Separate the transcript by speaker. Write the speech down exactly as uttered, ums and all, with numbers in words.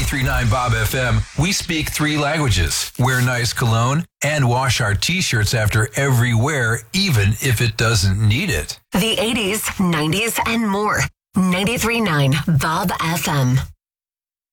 Speaker 1: ninety-three point nine Bob F M, we speak three languages, wear nice cologne, and wash our t-shirts after every wear, even if it doesn't need it.
Speaker 2: The eighties, nineties, and more. ninety-three point nine Bob F M.